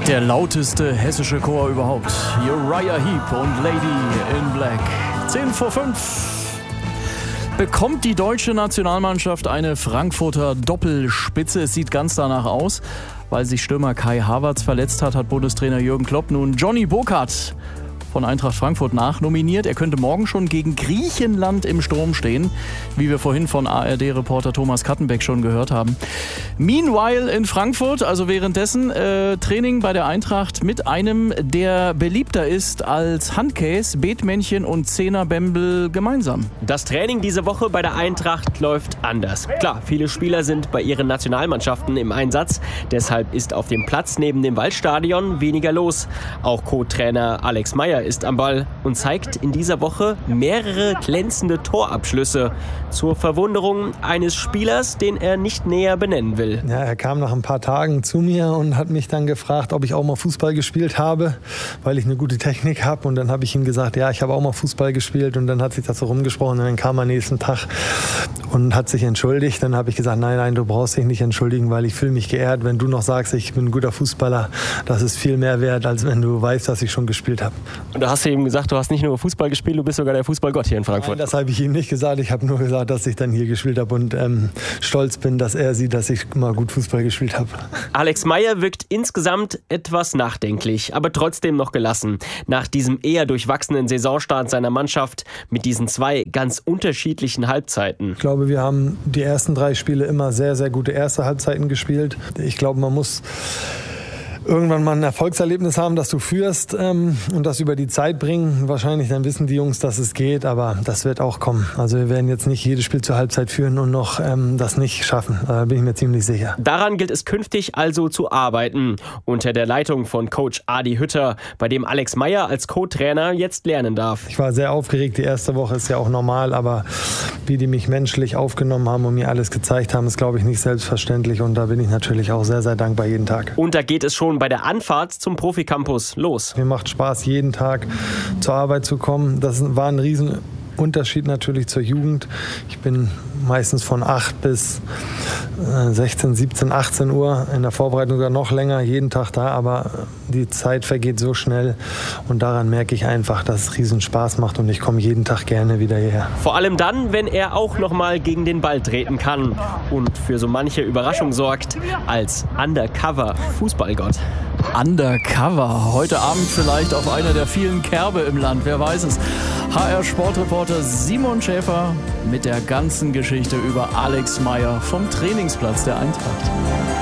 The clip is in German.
Der lauteste hessische Chor überhaupt. Uriah Heep und Lady in Black. 10 vor 5. Bekommt die deutsche Nationalmannschaft eine Frankfurter Doppelspitze? Es sieht ganz danach aus. Weil sich Stürmer Kai Havertz verletzt hat, hat Bundestrainer Jürgen Klopp nun Johnny Burkhardt von Eintracht Frankfurt nachnominiert. Er könnte morgen schon gegen Griechenland im Sturm stehen, wie wir vorhin von ARD-Reporter Thomas Kattenbeck schon gehört haben. Meanwhile in Frankfurt, also währenddessen, Training bei der Eintracht mit einem, der beliebter ist als Handkäse, Beetmännchen und Zehnerbämbel gemeinsam. Das Training diese Woche bei der Eintracht läuft anders. Klar, viele Spieler sind bei ihren Nationalmannschaften im Einsatz. Deshalb ist auf dem Platz neben dem Waldstadion weniger los. Auch Co-Trainer Alex Meyer ist am Ball und zeigt in dieser Woche mehrere glänzende Torabschlüsse. Zur Verwunderung eines Spielers, den er nicht näher benennen will. Ja, er kam nach ein paar Tagen zu mir und hat mich dann gefragt, ob ich auch mal Fußball gespielt habe, weil ich eine gute Technik habe. Und dann habe ich ihm gesagt, ja, ich habe auch mal Fußball gespielt. Und dann hat sich das so rumgesprochen und dann kam er nächsten Tag und hat sich entschuldigt. Dann habe ich gesagt, nein, du brauchst dich nicht entschuldigen, weil ich fühle mich geehrt, wenn du noch sagst, ich bin ein guter Fußballer. Das ist viel mehr wert, als wenn du weißt, dass ich schon gespielt habe. Und du hast eben gesagt, du hast nicht nur Fußball gespielt, du bist sogar der Fußballgott hier in Frankfurt. Nein, das habe ich ihm nicht gesagt. Ich habe nur gesagt, dass ich dann hier gespielt habe und stolz bin, dass er sieht, dass ich mal gut Fußball gespielt habe. Alex Meyer wirkt insgesamt etwas nachdenklich, aber trotzdem noch gelassen. Nach diesem eher durchwachsenen Saisonstart seiner Mannschaft mit diesen zwei ganz unterschiedlichen Halbzeiten. Ich glaube, wir haben die ersten 3 Spiele immer sehr, sehr gute erste Halbzeiten gespielt. Ich glaube, man muss irgendwann mal ein Erfolgserlebnis haben, dass du führst und das über die Zeit bringen. Wahrscheinlich dann wissen die Jungs, dass es geht, aber das wird auch kommen. Also wir werden jetzt nicht jedes Spiel zur Halbzeit führen und noch das nicht schaffen. Da bin ich mir ziemlich sicher. Daran gilt es künftig also zu arbeiten. Unter der Leitung von Coach Adi Hütter, bei dem Alex Meyer als Co-Trainer jetzt lernen darf. Ich war sehr aufgeregt. Die erste Woche ist ja auch normal, aber wie die mich menschlich aufgenommen haben und mir alles gezeigt haben, ist, glaube ich, nicht selbstverständlich. Und da bin ich natürlich auch sehr, sehr dankbar jeden Tag. Und da geht es schon bei der Anfahrt zum Proficampus los. Mir macht Spaß, jeden Tag zur Arbeit zu kommen. Das war ein Riesenunterschied natürlich zur Jugend. Ich bin meistens von 8 bis 16, 17, 18 Uhr in der Vorbereitung sogar noch länger, jeden Tag da, aber die Zeit vergeht so schnell und daran merke ich einfach, dass es riesen Spaß macht und ich komme jeden Tag gerne wieder hierher. Vor allem dann, wenn er auch noch mal gegen den Ball treten kann und für so manche Überraschung sorgt als Undercover-Fußballgott. Undercover. Heute Abend vielleicht auf einer der vielen Kerbe im Land, wer weiß es. HR-Sportreporter Simon Schäfer mit der ganzen Geschichte über Alex Meyer vom Trainingsplatz der Eintracht.